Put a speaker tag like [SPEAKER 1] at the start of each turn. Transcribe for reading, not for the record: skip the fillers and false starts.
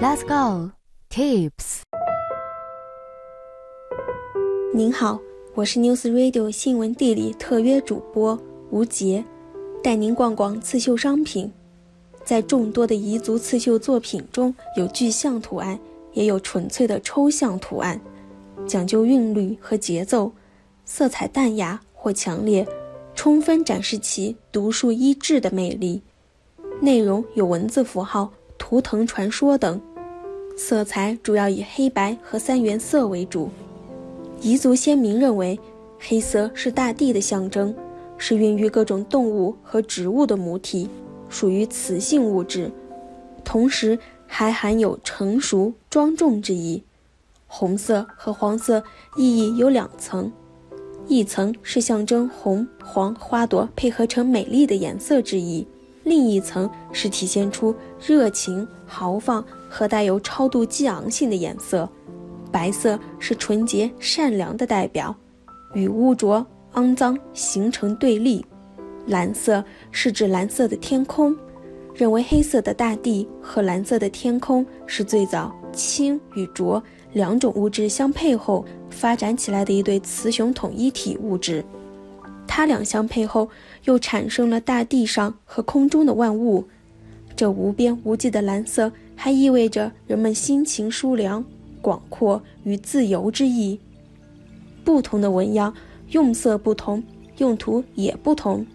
[SPEAKER 1] Let's go Tips。
[SPEAKER 2] 您好，我是 News Radio 新闻地理特约主播吴杰，带您逛逛刺绣商品。在众多的彝族刺绣作品中，有具象图案，也有纯粹的抽象图案，讲究韵律和节奏，色彩淡雅或强烈，充分展示其独树一帜的魅力。内容有文字符号、图腾传说等，色彩主要以黑白和三原色为主。彝族先民认为黑色是大地的象征，是孕育各种动物和植物的母体，属于雌性物质，同时还含有成熟庄重之意。红色和黄色意义有两层，一层是象征红黄花朵配合成美丽的颜色之意，另一层是体现出热情豪放和带有超度激昂性的颜色。白色是纯洁善良的代表，与污浊肮脏形成对立。蓝色是指蓝色的天空，认为黑色的大地和蓝色的天空是最早青与浊两种物质相配后发展起来的一对雌雄统一体物质，它俩相配后又产生了大地上和空中的万物。这无边无际的蓝色还意味着人们心情舒凉、广阔与自由之意。不同的纹样用色不同，用途也不同，